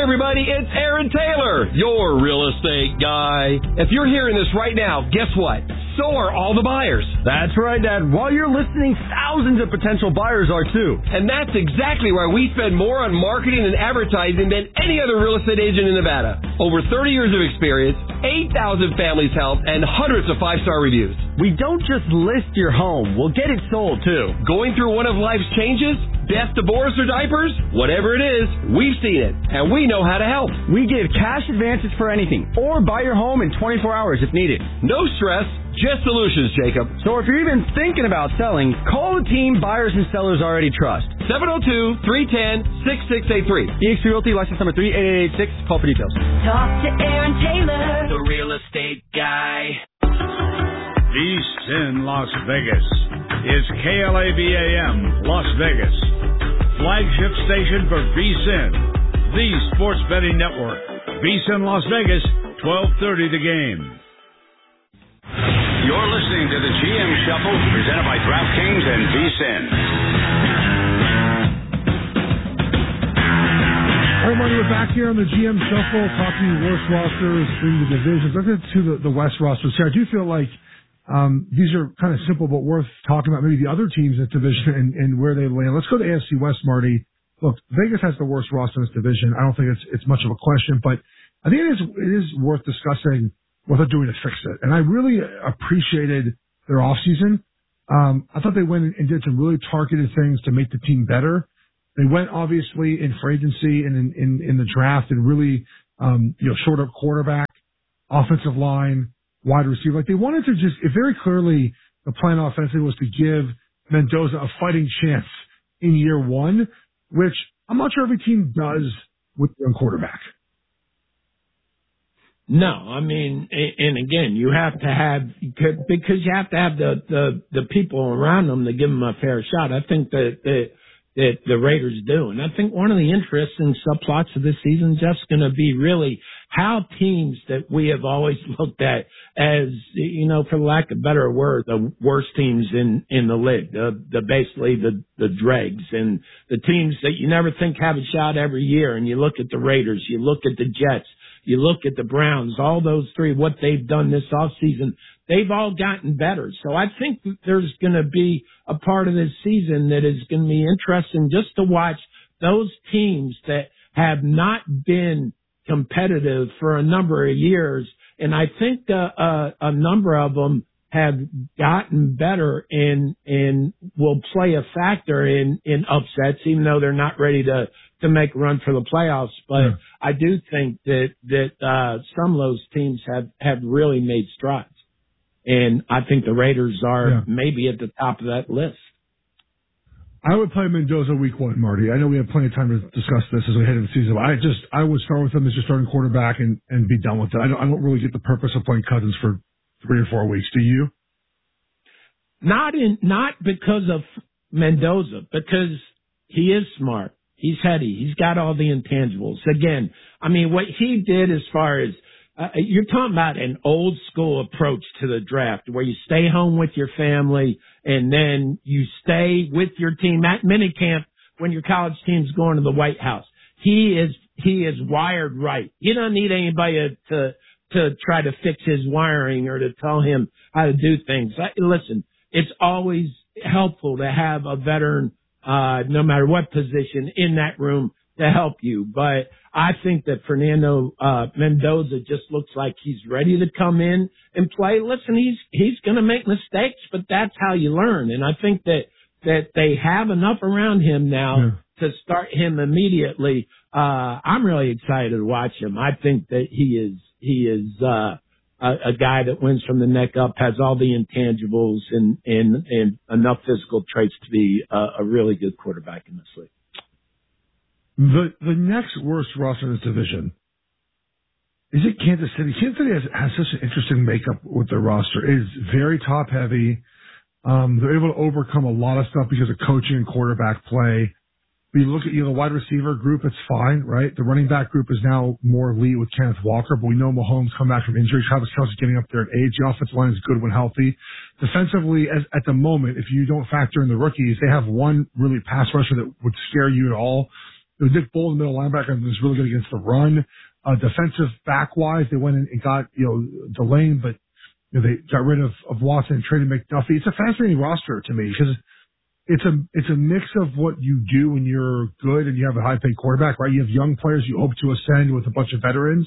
everybody, it's Aaron Taylor, your real estate guy. If you're hearing this right now, guess what? So are all the buyers. That's right, Dad. While you're listening, thousands of potential buyers are too. And that's exactly why we spend more on marketing and advertising than any other real estate agent in Nevada. Over 30 years of experience, 8,000 families helped, and hundreds of 5-star reviews. We don't just list your home, we'll get it sold too. Going through one of life's changes? Death, divorce, or diapers? Whatever it is, we've seen it, and we know how to help. We give cash advances for anything, or buy your home in 24 hours if needed. No stress, just solutions, Jacob. So if you're even thinking about selling, call the team buyers and sellers already trust. 702-310-6683. eXp Realty, license number 38886. Call for details. Talk to Aaron Taylor, the real estate guy. East in Las Vegas is KLABAM Las Vegas, flagship station for VSiN, the sports betting network. VSiN Las Vegas, 12:30 the game. You're listening to the GM Shuffle, presented by DraftKings and VSiN. All right, Marty, we're back here on the GM Shuffle, talking worst rosters in the divisions. Let's get to the West rosters here. I do feel like these are kind of simple but worth talking about, maybe the other teams in this division and where they land. Let's go to AFC West, Marty. Look, Vegas has the worst roster in this division. I don't think it's much of a question, but I think it is worth discussing what they're doing to fix it. And I really appreciated their offseason. I thought they went and did some really targeted things to make the team better. They went obviously in free agency and in the draft and really, shored up quarterback, offensive line, wide receiver. Like they wanted to just, very clearly the plan offensively was to give Mendoza a fighting chance in year one, which I'm not sure every team does with their own quarterback. No, I mean, and again, you have to have, because you have to have the people around them to give them a fair shot. I think that the Raiders do. And I think one of the interesting subplots of this season is just going to be really how teams that we have always looked at as, for lack of a better word, the worst teams in the league, basically the dregs, and the teams that you never think have a shot every year. And you look at the Raiders, you look at the Jets, you look at the Browns, all those three, what they've done this offseason, they've all gotten better. So I think there's going to be a part of this season that is going to be interesting just to watch those teams that have not been competitive for a number of years. And I think a number of them have gotten better and will play a factor in upsets, even though they're not ready to make a run for the playoffs. But I do think that some of those teams have really made strides. And I think the Raiders are maybe at the top of that list. I would play Mendoza week one, Marty. I know we have plenty of time to discuss this as we head into the season, but I would start with him as your starting quarterback and be done with it. I don't really get the purpose of playing Cousins for 3 or 4 weeks. Do you? Not because of Mendoza, because he is smart. He's heady. He's got all the intangibles. Again, I mean, what he did as far as you're talking about an old school approach to the draft where you stay home with your family and then you stay with your team at minicamp when your college team's going to the White House. He is wired right. You don't need anybody to try to fix his wiring or to tell him how to do things. Listen, it's always helpful to have a veteran, no matter what position, in that room to help you. But I think that Fernando Mendoza just looks like he's ready to come in and play. Listen, he's going to make mistakes, but that's how you learn. And I think that they have enough around him now to start him immediately. I'm really excited to watch him. I think that he is a guy that wins from the neck up, has all the intangibles and enough physical traits to be a really good quarterback in this league. The next worst roster in this division, is it Kansas City? Kansas City has such an interesting makeup with their roster. It is very top-heavy. They're able to overcome a lot of stuff because of coaching and quarterback play. But you look at the wide receiver group, it's fine, right? The running back group is now more elite with Kenneth Walker, but we know Mahomes come back from injury. Travis Kelce's getting up there in age. The offensive line is good when healthy. Defensively, at the moment, if you don't factor in the rookies, they have one really pass rusher that would scare you at all. Nick Bull, the middle linebacker, was really good against the run. Defensive back-wise, they went in and got, Delane, but they got rid of Watson and traded McDuffie. It's a fascinating roster to me because it's a mix of what you do when you're good and you have a high-paid quarterback, right? You have young players you hope to ascend with a bunch of veterans.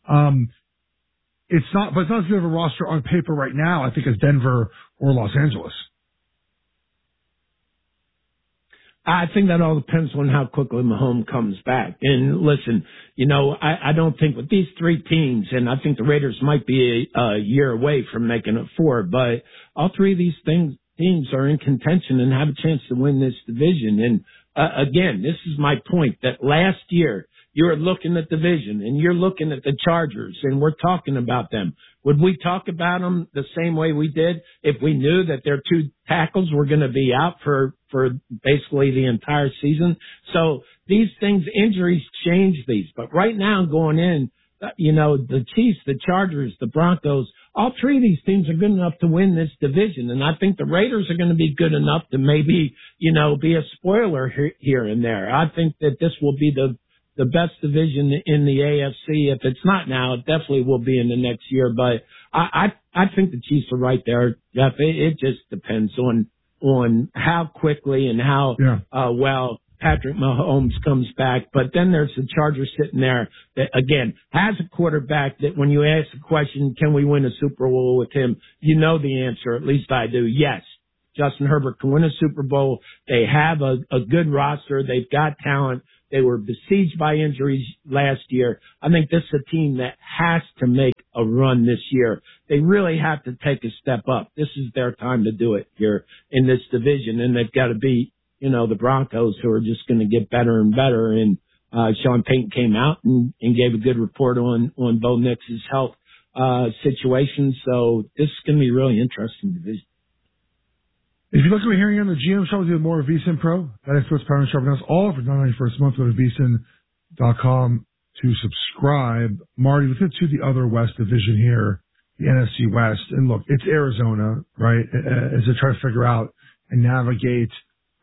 It's not as good of a roster on paper right now, I think, as Denver or Los Angeles. I think that all depends on how quickly Mahomes comes back. And listen, I don't think with these three teams, and I think the Raiders might be a year away from making it 4, but all three of these teams are in contention and have a chance to win this division. And again, this is my point that last year you're looking at the division and you're looking at the Chargers and we're talking about them. Would we talk about them the same way we did if we knew that their 2 tackles were going to be out for basically the entire season? So these things, injuries change these. But right now going in, the Chiefs, the Chargers, the Broncos, all three of these teams are good enough to win this division. And I think the Raiders are going to be good enough to maybe, be a spoiler here and there. I think that this will be the best division in the AFC. If it's not now, it definitely will be in the next year. But I think the Chiefs are right there, Jeff. It just depends on how quickly and how well Patrick Mahomes comes back. But then there's the Chargers sitting there that, again, has a quarterback that when you ask the question, can we win a Super Bowl with him? You know the answer, at least I do, yes. Justin Herbert can win a Super Bowl. They have a good roster. They've got talent. They were besieged by injuries last year. I think this is a team that has to make a run this year. They really have to take a step up. This is their time to do it here in this division, and they've got to beat, the Broncos, who are just going to get better and better. And Sean Payton came out and gave a good report on Bo Nix's health situation. So this is going to be a really interesting division. If you look at what we're hearing on the GM show, we do more of VSiN Pro. That is what's powering Sharpen House. All for $9.90 for a month. Go to VSiN.com to subscribe. Marty, let's get to the other West division here, the NFC West. And look, it's Arizona, right, as they try to figure out and navigate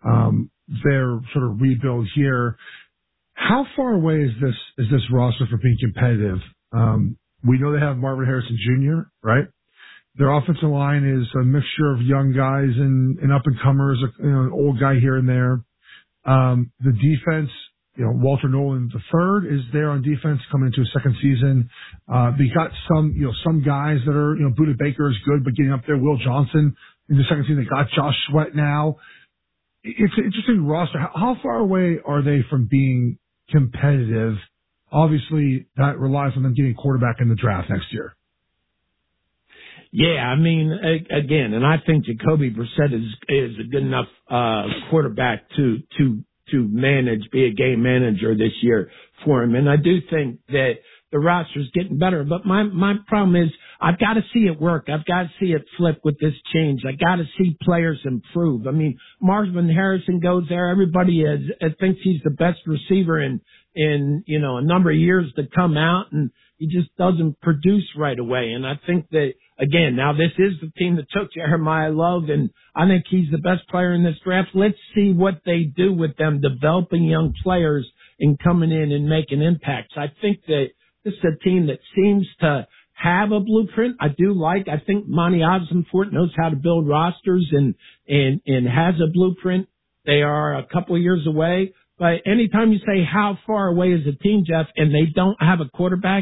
their sort of rebuild here. How far away is this roster from being competitive? We know they have Marvin Harrison Jr., right? Their offensive line is a mixture of young guys and up-and-comers, an old guy here and there. The defense, Walter Nolan III is there on defense coming into his second season. They got some guys that are, Budda Baker is good, but getting up there. Will Johnson in the second season. They got Josh Sweat now. It's an interesting roster. How far away are they from being competitive? Obviously, that relies on them getting a quarterback in the draft next year. Yeah, I mean, again, and I think Jacoby Brissett is a good enough quarterback to manage, be a game manager this year for him. And I do think that the roster's getting better. But my problem is I've got to see it work. I've got to see it flip with this change. I got to see players improve. I mean, Marvin Harrison goes there. Everybody thinks he's the best receiver in a number of years to come out, and he just doesn't produce right away. And I think that, again, now this is the team that took Jeremiah Love, and I think he's the best player in this draft. Let's see what they do with them, developing young players and coming in and making impacts. I think that this is a team that seems to have a blueprint. I think Monty Ossenfort knows how to build rosters and has a blueprint. They are a couple of years away. But anytime you say how far away is a team, Jeff, and they don't have a quarterback,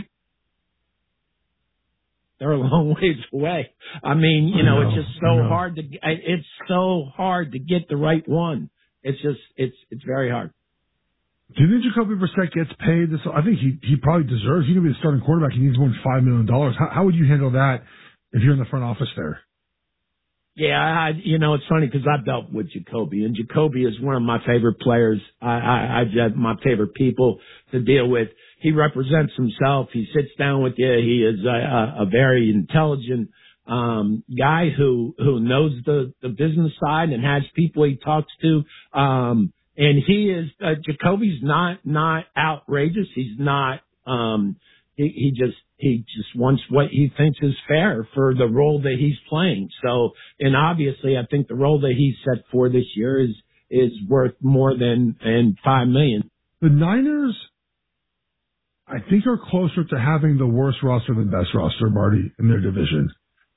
they're a long ways away. I mean, it's just so hard to get the right one. It's very hard. Do you think Jacoby Brissett gets paid this? I think he probably deserves. He's going to be the starting quarterback. He needs more than $5 million. How would you handle that if you're in the front office there? Yeah, it's funny because I've dealt with Jacoby, and Jacoby is one of my favorite players. I've my favorite people to deal with. He represents himself. He sits down with you. He is a very intelligent guy who knows the business side and has people he talks to. And he is Jacoby's not outrageous. He's not. He just wants what he thinks is fair for the role that he's playing. So, and obviously, I think the role that he's set for this year is worth more than $5 million. The Niners, I think, are closer to having the worst roster than best roster, Marty, in their division.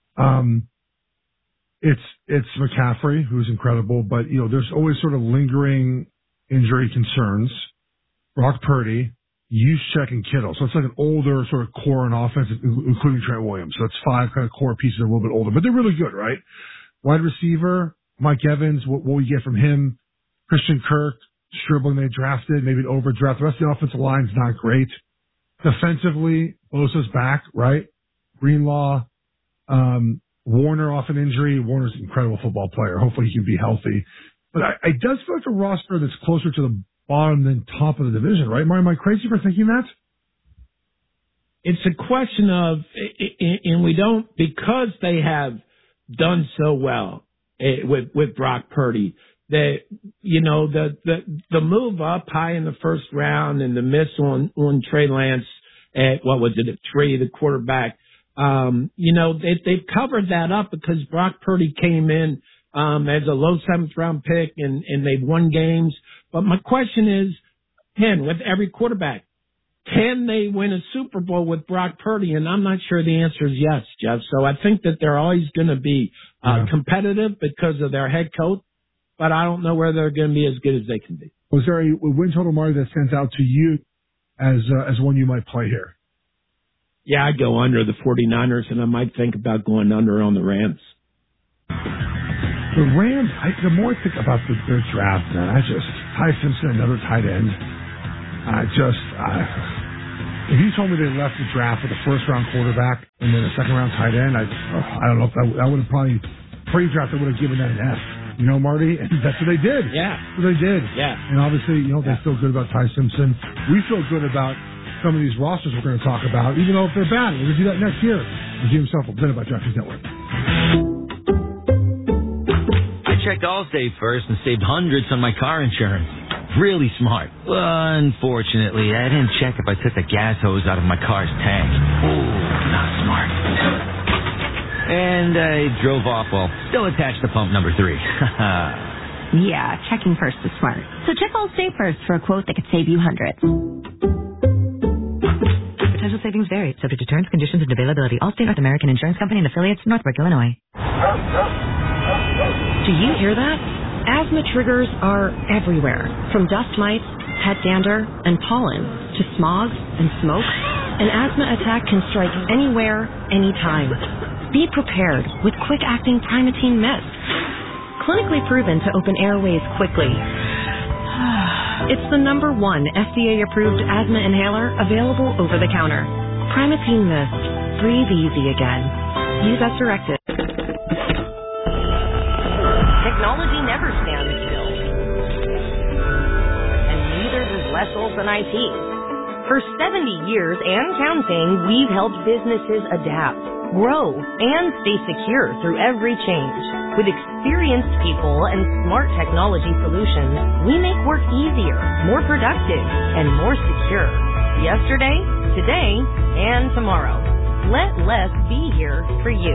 It's McCaffrey, who's incredible, but, there's always sort of lingering injury concerns. Brock Purdy, Juszczyk, and Kittle. So it's like an older sort of core in offense, including Trent Williams. So that's 5 kind of core pieces, a little bit older, but they're really good, right? Wide receiver, Mike Evans, what will we get from him? Christian Kirk, Stribling they drafted, maybe an overdraft. The rest of the offensive line's not great. Defensively, Bosa's back, right? Greenlaw, Warner off an injury. Warner's an incredible football player. Hopefully he can be healthy. But it does feel like a roster that's closer to the bottom than top of the division, right? Am I crazy for thinking that? It's a question of, and we don't, because they have done so well with Brock Purdy, that, the move up high in the first round and the miss on Trey Lance at, at 3, the quarterback, they've covered that up because Brock Purdy came in as a low 7th round pick and they've won games. But my question is, Ken, with every quarterback, can they win a Super Bowl with Brock Purdy? And I'm not sure the answer is yes, Jeff. So I think that they're always going to be competitive because of their head coach, but I don't know whether they're going to be as good as they can be. Was there a win total, Marty, that stands out to you as one you might play here? Yeah, I'd go under the 49ers, and I might think about going under on the Rams. The Rams, the more I think about their draft, man, Ty Simpson, another tight end, if you told me they left the draft with a first-round quarterback and then a second-round tight end, I don't know if I would have probably, pre-draft, I would have given that an F. Marty? And that's what they did. Yeah. That's what they did. Yeah. And obviously, they feel good about Ty Simpson. We feel good about some of these rosters we're going to talk about, even though if they're bad. We're going to do that next year. The GM Shuffle, presented by DraftKings Network. I checked Allstate first and saved hundreds on my car insurance. Really smart. Unfortunately, I didn't check if I took the gas hose out of my car's tank. Ooh, not smart. And I drove off while still attached to pump number 3. Yeah, checking first is smart. So check Allstate first for a quote that could save you hundreds. Potential savings vary, subject to terms, conditions, and availability. Allstate North American Insurance Company and affiliates, Northbrook, Illinois. Do you hear that? Asthma triggers are everywhere, from dust mites, pet dander, and pollen, to smog and smoke. An asthma attack can strike anywhere, anytime. Be prepared with quick-acting Primatene Mist. Clinically proven to open airways quickly. It's the #1 FDA-approved asthma inhaler available over the counter. Primatene Mist. Breathe easy again. Use as directed. Technology never stands still. And neither does less Olson IT. For 70 years and counting, we've helped businesses adapt, grow, and stay secure through every change. With experienced people and smart technology solutions, we make work easier, more productive, and more secure. Yesterday, today, and tomorrow. Let Les be here for you.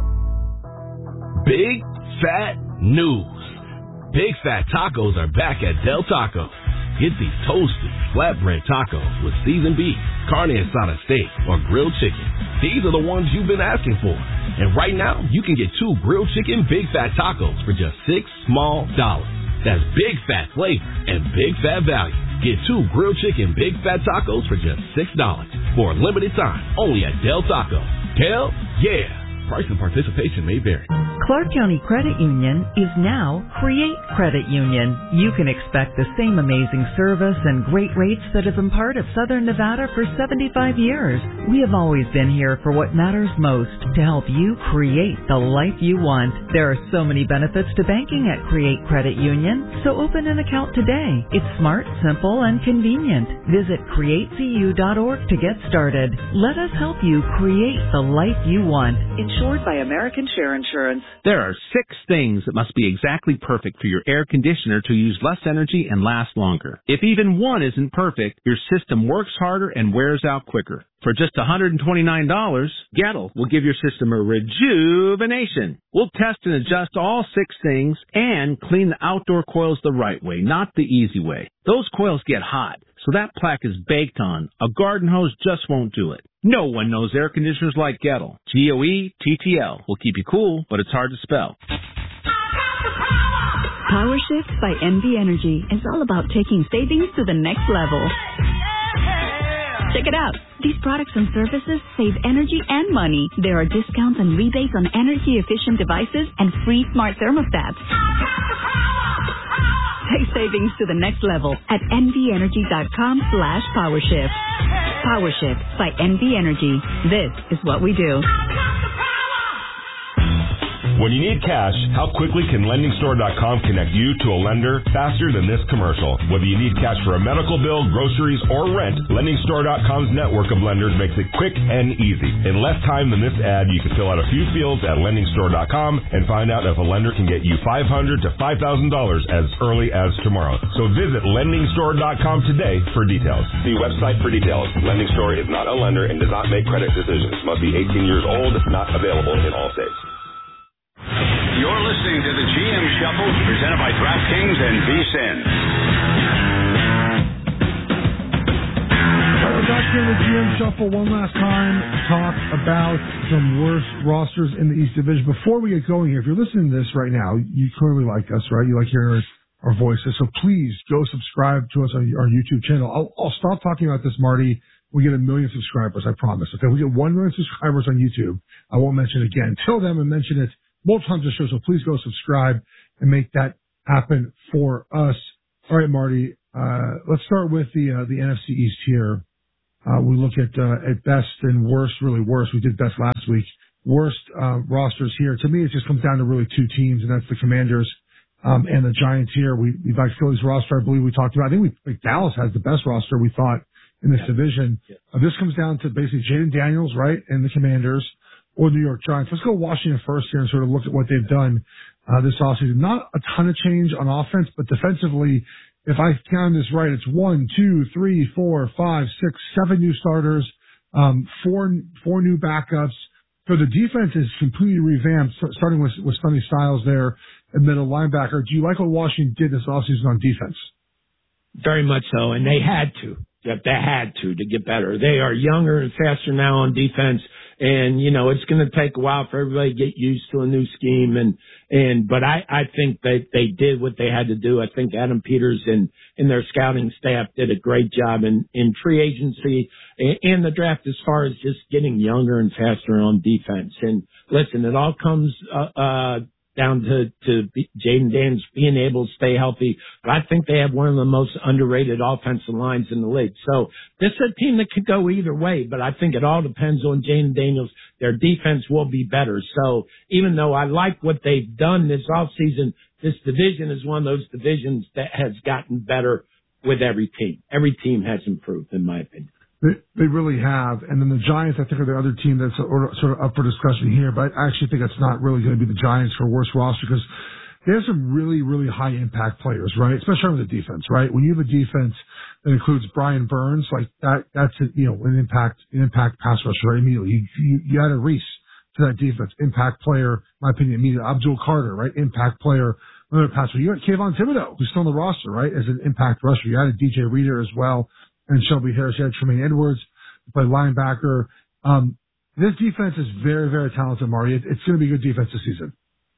Big Fat News. Big Fat Tacos are back at Del Taco. Get these toasted, flatbread tacos with seasoned beef, carne asada steak, or grilled chicken. These are the ones you've been asking for. And right now, you can get 2 grilled chicken Big Fat Tacos for just $6 small. That's Big Fat flavor and Big Fat value. Get 2 grilled chicken Big Fat Tacos for just $6 for a limited time only at Del Taco. Hell yeah! Price and participation may vary. Clark County Credit Union is now Create Credit Union. You can expect the same amazing service and great rates that have been part of Southern Nevada for 75 years. We have always been here for what matters most, to help you create the life you want. There are so many benefits to banking at Create Credit Union, so open an account today. It's smart, simple, and convenient. Visit createcu.org to get started. Let us help you create the life you want. Insured by American Share Insurance. There are 6 things that must be exactly perfect for your air conditioner to use less energy and last longer. If even one isn't perfect, your system works harder and wears out quicker. For just $129, Gettle will give your system a rejuvenation. We'll test and adjust all 6 things and clean the outdoor coils the right way, not the easy way. Those coils get hot, so that plaque is baked on. A garden hose just won't do it. No one knows air conditioners like Gettle. GOETTL will keep you cool, but it's hard to spell. PowerShift by NV Energy is all about taking savings to the next level. Check it out. These products and services save energy and money. There are discounts and rebates on energy-efficient devices and free smart thermostats. Take savings to the next level at nvenergy.com/PowerShift. PowerShift by NV Energy. This is what we do. When you need cash, how quickly can LendingStore.com connect you to a lender faster than this commercial? Whether you need cash for a medical bill, groceries, or rent, LendingStore.com's network of lenders makes it quick and easy. In less time than this ad, you can fill out a few fields at LendingStore.com and find out if a lender can get you $500 to $5,000 as early as tomorrow. So visit LendingStore.com today for details. See website for details. Lending Store is not a lender and does not make credit decisions. Must be 18 years old. Not available in all states. You're listening to the GM Shuffle, presented by DraftKings and VSiN. All right, we're back here in the GM Shuffle one last time to talk about some worst rosters in the East Division. Before we get going here, if you're listening to this right now, you clearly like us, right? You like hearing our voices. So please go subscribe to us on our YouTube channel. I'll stop talking about this, Marty. We get 1 million subscribers, I promise. Okay, we get 1 million subscribers on YouTube. I won't mention it again. Till then, I mention it multiple times a show, so please go subscribe and make that happen for us. All right, Marty, let's start with the NFC East here. We look at best and worst, really worst. We did best last week. Worst rosters here. To me, it just comes down to really two teams, and that's the Commanders and the Giants here. We like Philly's roster, I believe we talked about. I think Dallas has the best roster, we thought, in this division. This comes down to basically Jaden Daniels, right, and the Commanders, or New York Giants. Let's go Washington first here and sort of look at what they've done this offseason. Not a ton of change on offense, but defensively, if I count this right, it's 1, 2, 3, 4, 5, 6, 7 new starters, four new backups. So the defense is completely revamped, starting with Sonny Styles there at middle linebacker. Do you like what Washington did this offseason on defense? Very much so, and they had to. Yep, they had to get better. They are younger and faster now on defense. And, you know, it's going to take a while for everybody to get used to a new scheme. But I think that they did what they had to do. I think Adam Peters and their scouting staff did a great job in free agency and the draft as far as just getting younger and faster on defense. And listen, it all comes, down to Jaden Daniels being able to stay healthy. But I think they have one of the most underrated offensive lines in the league. So this is a team that could go either way, but I think it all depends on Jaden Daniels. Their defense will be better. So even though I like what they've done this offseason, this division is one of those divisions that has gotten better with every team. Every team has improved, in my opinion. They really have. And then the Giants, I think, are the other team that's sort of up for discussion here. But I actually think it's not really going to be the Giants for worst roster because they have some really, really high impact players, right? Especially with the defense, right? When you have a defense that includes Brian Burns, like that's an impact pass rusher, right? Immediately. You added Reese to that defense, impact player, in my opinion, immediately. Abdul Carter, right? Impact player. Another pass rusher. You got Kayvon Thibodeau, who's still on the roster, right? As an impact rusher. You added DJ Reader as well. And Shelby Harris, you had Tremaine Edwards, who played linebacker. This defense is very, very talented, Marty. It's going to be a good defense this season.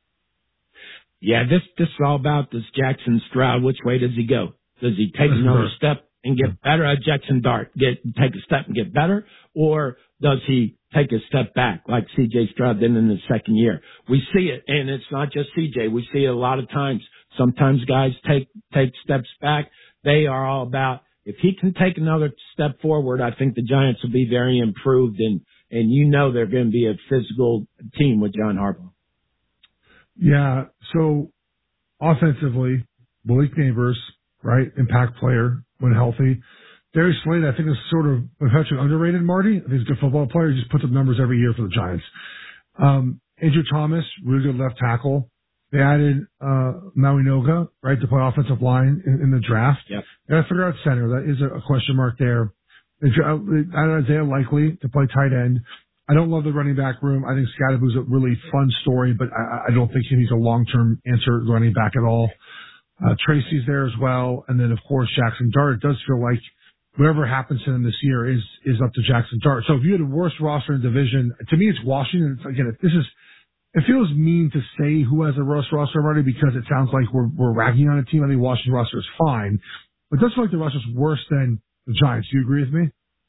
Yeah, this is all about this Jackson Stroud. Which way does he go? Does he take another step and get better? Jackson Dart take a step and get better, or does he take a step back like C.J. Stroud did in his second year? We see it, and it's not just C.J. We see it a lot of times. Sometimes guys take steps back. They are all about, if he can take another step forward, I think the Giants will be very improved, and you know they're going to be a physical team with John Harbaugh. Yeah, so offensively, Malik Neighbors, right, impact player when healthy. Darius Slade, I think, is sort of perpetually underrated, Marty. I think he's a good football player. He just puts up numbers every year for the Giants. Andrew Thomas, really good left tackle. They added Maui Noga, right, to play offensive line in the draft. Yep. Got to figure out center. That is a question mark there. They added Isaiah Likely to play tight end. I don't love the running back room. I think Scadaboo's a really fun story, but I don't think he's a long-term answer running back at all. Tracy's there as well. And then, of course, Jackson Dart. It does feel like whatever happens to them this year is up to Jackson Dart. So if you had a worst roster in division, to me it's Washington. It feels mean to say who has a worst roster already because it sounds like we're ragging on a team. I think Washington roster is fine, but it does feel like the roster is worse than the Giants. Do you agree with me?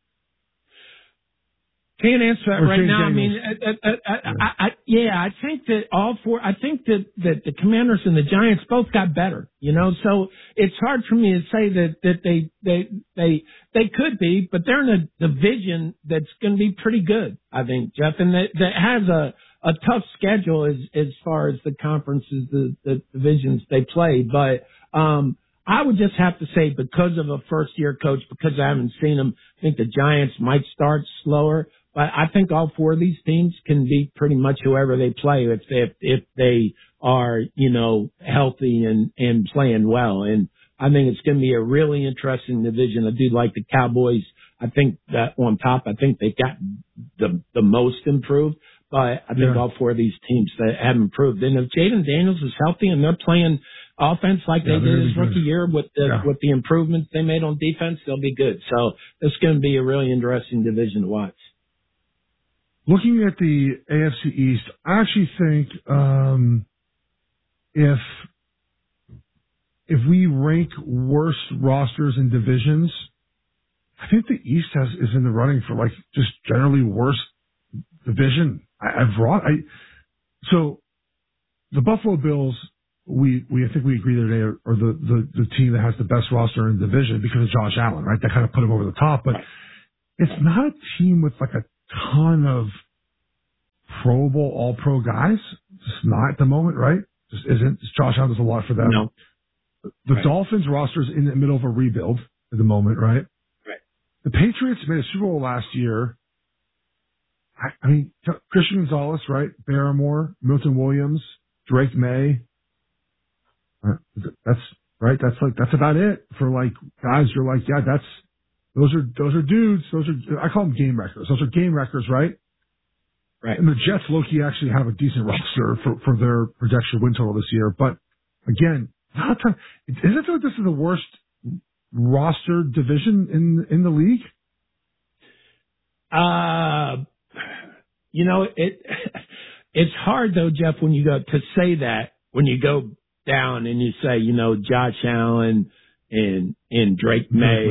Can't answer that right now. Daniels. I mean, I think that all four. I think that the Commanders and the Giants both got better. So it's hard for me to say that they could be, but they're in a division that's going to be pretty good. I think, Jeff, and that has a tough schedule as far as the conferences, the divisions they play, but. I would just have to say because of a first-year coach, because I haven't seen them, I think the Giants might start slower. But I think all four of these teams can beat pretty much whoever they play if they are, healthy and playing well. And I think it's going to be a really interesting division. I do like the Cowboys. I think that on top, I think they've got the most improved. But I think all four of these teams that have improved. And if Jaden Daniels is healthy and they're playing offense like they did his rookie year with the improvements they made on defense, they'll be good. So it's going to be a really interesting division to watch. Looking at the AFC East, I actually think if we rank worst rosters and divisions, I think the East is in the running for just generally worst division. So the Buffalo Bills, I think we agree today are the team that has the best roster in the division because of Josh Allen, right? That kind of put him over the top, but it's not a team with a ton of Pro Bowl, All-Pro guys. Just not at the moment, right? Just isn't. Josh Allen does a lot for them. No. The Dolphins roster's in the middle of a rebuild at the moment, right? Right. The Patriots made a Super Bowl last year. I mean, Christian Gonzalez, right? Barrymore, Milton Williams, Drake May. That's right. That's about it for guys. You're those are dudes. I call them game wreckers. Those are game wreckers, right? Right. And the Jets, low-key, actually have a decent roster for their projection win total this year. But again, not a ton. Isn't it like this is the worst roster division in the league? It's hard though, Jeff, when you go to say that, when you go down and you say, Josh Allen and Drake May,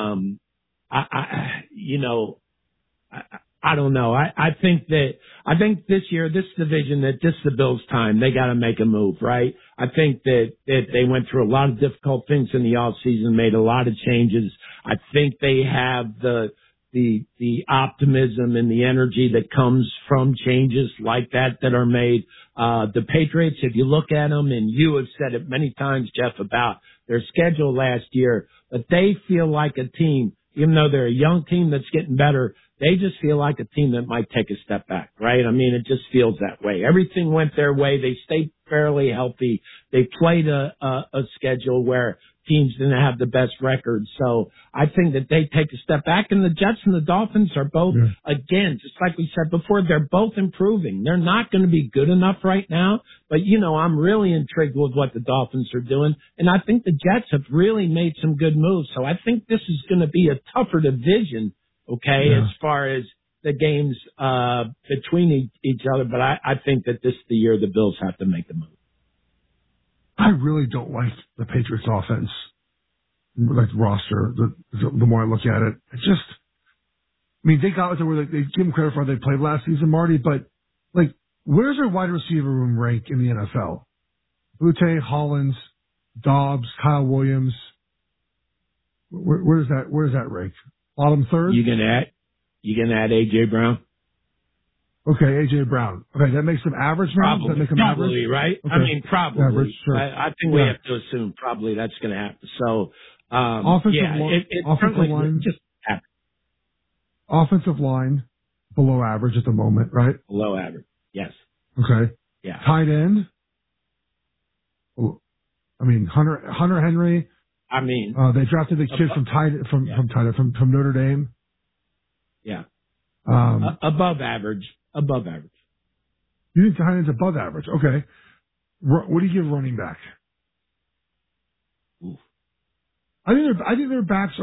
I don't know. I think this year, this division, that this is the Bills' time. They got to make a move, right? I think that they went through a lot of difficult things in the offseason, made a lot of changes. I think they have the optimism and the energy that comes from changes like that are made. The Patriots, if you look at them, and you have said it many times, Jeff, about their schedule last year, but they feel like a team, even though they're a young team that's getting better, they just feel like a team that might take a step back, right? I mean, it just feels that way. Everything went their way. They stayed fairly healthy. They played a schedule where teams didn't have the best record. So I think that they take a step back, and the Jets and the Dolphins are both, again, just like we said before, they're both improving. They're not going to be good enough right now, but I'm really intrigued with what the Dolphins are doing. And I think the Jets have really made some good moves. So I think this is going to be a tougher division, as far as the games, between each other. But I think that this is the year the Bills have to make the move. I really don't like the Patriots offense, roster. The more I look at it, they got to where they give them credit for how they played last season, Marty. But where's their wide receiver room rank in the NFL? Butte, Hollins, Dobbs, Kyle Williams. Where does that rank? Bottom third. You gonna add AJ Brown? Okay, A.J. Brown. Okay, that makes them average now? Probably, Does that make them probably average? Right? Okay. I mean, probably. Average, sure. I think we have to assume probably that's going to happen. So, offensive line, just happen. Offensive line, below average at the moment, right? Below average, yes. Okay. Yeah. Tight end? I mean, Hunter Henry. I mean, they drafted the kid from Notre Dame. Yeah. Above average. Above average. You think tight end's above average? Okay. What do you give running back? Oof. I think their backs are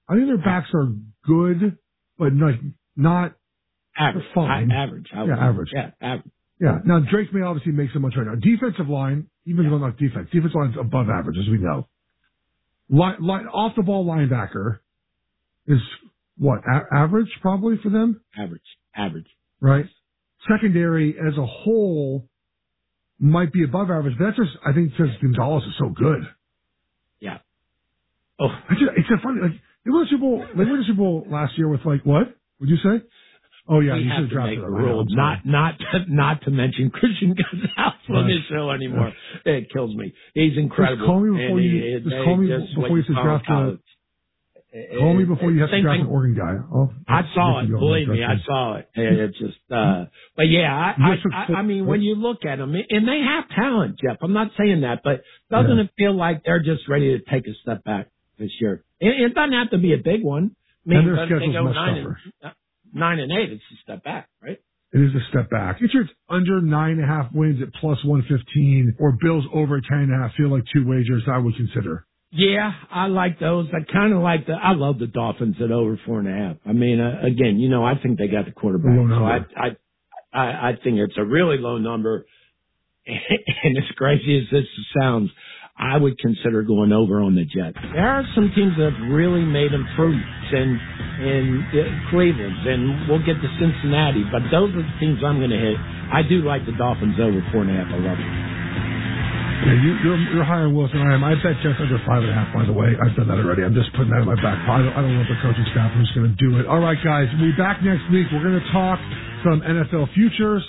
I think their backs are good, but not average. Fine. Average. Average. Yeah, average. Yeah. Now, Drake may obviously make so much right now. Defensive line, even though not defense, defensive line's above average, as we know. Off the ball linebacker is what? Average, probably, for them? Average. Right? Secondary as a whole might be above average, but that's just, I think, because Gonzalez is so good. Yeah. Oh. It's so funny. Like, they won the Super Bowl last year with, like, what? Would you say? Oh, yeah, you should have drafted the rule. Not to mention Christian Gonzalez on this show anymore. It kills me. He's incredible. Just call me before you have to draft Call me before you have to draft an Oregon guy. I saw it. Believe me, I saw it. It's just, but yeah, I mean, when you look at them, and they have talent, Jeff. I'm not saying that, but doesn't it feel like they're just ready to take a step back this year? It doesn't have to be a big one. I mean, and their schedule's much tougher. 9-8, it's a step back, right? It is a step back. If you're under 9.5 wins at plus 115 or Bills over 10.5 feel like two wagers I would consider. Yeah, I like those. I kind of like I love the Dolphins at over 4.5. I mean, again, I think they got the quarterback. So I think it's a really low number. And as crazy as this sounds, I would consider going over on the Jets. There are some teams that have really made improvements in Cleveland, and we'll get to Cincinnati, but those are the teams I'm going to hit. I do like the Dolphins over 4.5. I love it. Yeah, you're higher on Wilson than I am. I bet Jets under 5.5, by the way. I've done that already. I'm just putting that in my back pocket. I don't want the coaching staff. I'm just going to do it. All right, guys. We'll be back next week. We're going to talk some NFL futures.